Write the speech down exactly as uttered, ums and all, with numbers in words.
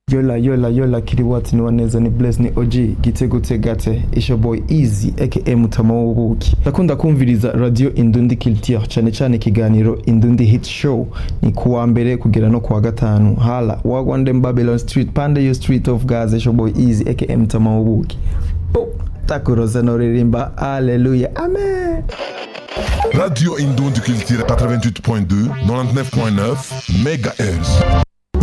Yola yola yola kiriwati ni waneza ni Bless ni O G Gitego Tegate Isha Boy Easy aka Mutama w'ubuki. Ndakunda kumviriza Radio Indundi Culture cyane cyane kiganiro Indundi Hit Show ni kuwa mbere kugera no kuwa gatanu. Hala wagwande Babylon Street pande yo Street of Gaza Isha Boy Easy aka Mutama w'ubuki. Takuroza no ririmba Hallelujah Amen. Radio Indundi Culture quatre-vingt-huit point deux, quatre-vingt-dix-neuf point neuf mégahertz.